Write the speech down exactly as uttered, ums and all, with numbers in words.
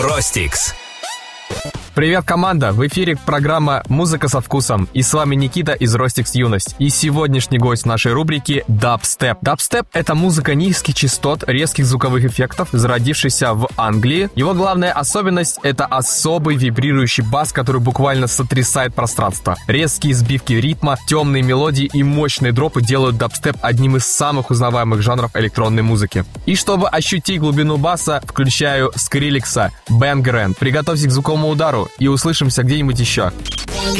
Ростикс. Привет, команда! В эфире программа «Музыка со вкусом». И с вами Никита из Ростикс Юность. И сегодняшний гость нашей рубрики — дабстеп. Дабстеп — это музыка низких частот, резких звуковых эффектов, зародившийся в Англии. Его главная особенность — это особый вибрирующий бас, который буквально сотрясает пространство. Резкие сбивки ритма, темные мелодии и мощные дропы делают дабстеп одним из самых узнаваемых жанров электронной музыки. И чтобы ощутить глубину баса, включаю Скриллекса «Бэнгерен». Приготовься к звуковому удару и услышимся где-нибудь еще.